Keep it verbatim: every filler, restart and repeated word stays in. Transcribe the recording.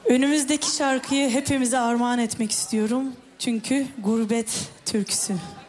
Önümüzdeki şarkıyı hepimize armağan etmek istiyorum. Çünkü gurbet türküsü.